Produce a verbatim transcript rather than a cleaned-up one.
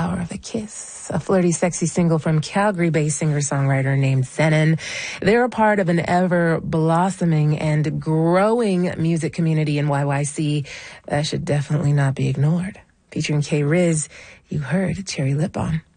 Power of a Kiss, a flirty, sexy single from Calgary-based singer-songwriter named Zenon. They're a part of an ever-blossoming and growing music community in Y Y C that should definitely not be ignored. Featuring K-Riz, you heard Cherry Lip On.